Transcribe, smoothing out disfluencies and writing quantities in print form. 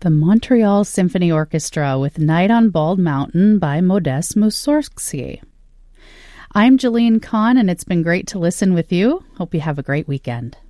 the Montreal Symphony Orchestra with Night on Bald Mountain by Modest Mussorgsky. I'm Jillian Kahn, and it's been great to listen with you. Hope you have a great weekend.